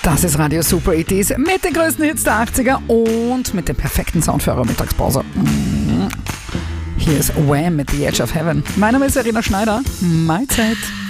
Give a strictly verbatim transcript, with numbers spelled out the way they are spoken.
Das ist Radio Super achtziger mit den größten Hits der achtziger und mit dem perfekten Sound für eure Mittagspause. Hier ist Wham mit The Edge of Heaven. Mein Name ist Verena Schneider. Mahlzeit.